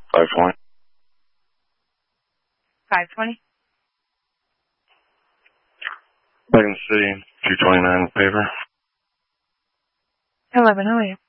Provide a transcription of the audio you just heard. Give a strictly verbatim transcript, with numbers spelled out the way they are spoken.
five twenty. five twenty. Second City, two twenty-nine paper. eleven oh eight.